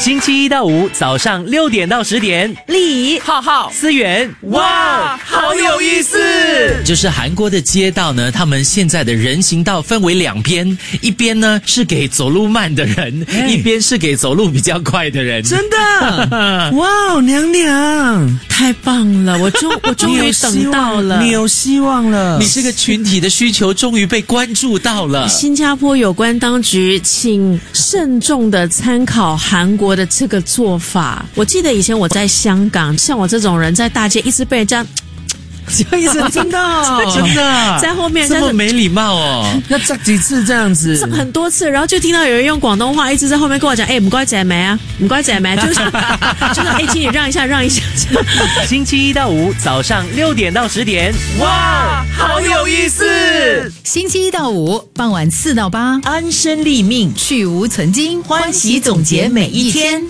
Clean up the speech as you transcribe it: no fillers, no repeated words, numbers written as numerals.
星期一到五早上6点到10点， 李浩浩思源， 哇，好有意思！ 就是韩国的街道呢，他们现在的人行道分为两边，一边呢是给走路慢的人，一边是给走路比较快的人。 真的，哇，娘娘， 太棒了，我终于等到了， 你有希望了， 你这个群体的需求终于被关注到了。 新加坡有关当局请慎重的参考韩国的这个做法。我记得以前我在香港，像我这种人在大街一直被人家就一直真的真的在后面这么没礼貌哦， 要扎几次这样子， 很多次，然后就听到有人用广东话一直在后面跟我讲，唔該姐妹啊，唔該姐妹，就是请你让一下让一下。 星期一到五早上6点到10点， 哇， 好有意思！ 星期一到五傍晚4到8， 安身立命， 去无存精， 欢喜总结每一天。